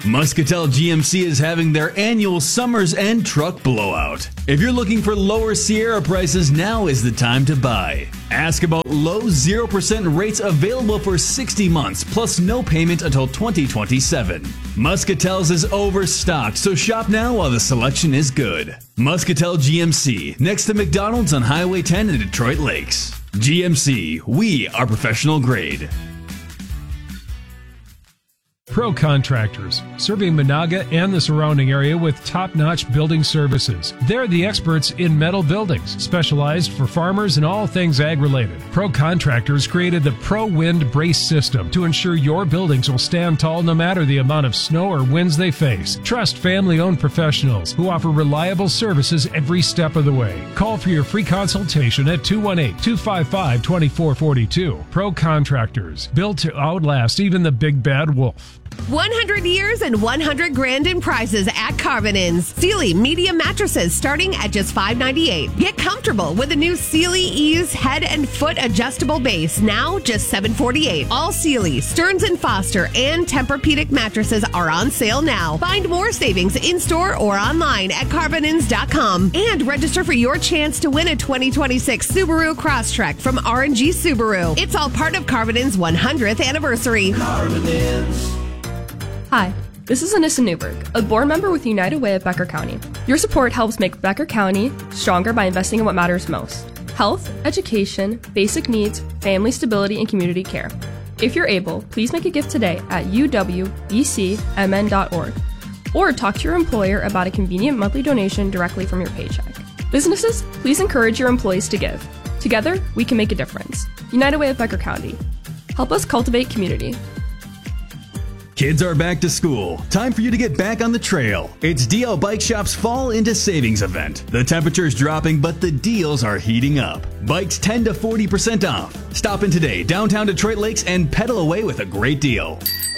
Muscatel GMC is having their annual Summer's End Truck Blowout. If you're looking for lower Sierra prices, now is the time to buy. Ask about low 0% rates available for 60 months, plus no payment until 2027. Muscatel's is overstocked, so shop now while the selection is good. Muscatel GMC, next to McDonald's on Highway 10 in Detroit Lakes. GMC, we are professional grade. Pro Contractors, serving Monaga and the surrounding area with top-notch building services. They're the experts in metal buildings, specialized for farmers and all things ag-related. Pro Contractors created the Pro Wind Brace System to ensure your buildings will stand tall no matter the amount of snow or winds they face. Trust family-owned professionals who offer reliable services every step of the way. Call for your free consultation at 218-255-2442. Pro Contractors, built to outlast even the big bad wolf. 100 years and 100 grand in prizes at Carvinins. Sealy medium mattresses starting at just $598. Get comfortable with the new Sealy Ease head and foot adjustable base, now just $748. All Sealy, Stearns & Foster, and Tempur-Pedic mattresses are on sale now. Find more savings in-store or online at Carvinins.com. And register for your chance to win a 2026 Subaru Crosstrek from R&G Subaru. It's all part of Carvinins' 100th anniversary. Carvinins. Hi, this is Anissa Newberg, a board member with United Way of Becker County. Your support helps make Becker County stronger by investing in what matters most: health, education, basic needs, family stability, and community care. If you're able, please make a gift today at uwbcmn.org or talk to your employer about a convenient monthly donation directly from your paycheck. Businesses, please encourage your employees to give. Together, we can make a difference. United Way of Becker County. Help us cultivate community. Kids are back to school. Time for you to get back on the trail. It's DL Bike Shop's Fall into Savings event. The temperature's dropping, but the deals are heating up. Bikes 10 to 40% off. Stop in today, downtown Detroit Lakes, and pedal away with a great deal.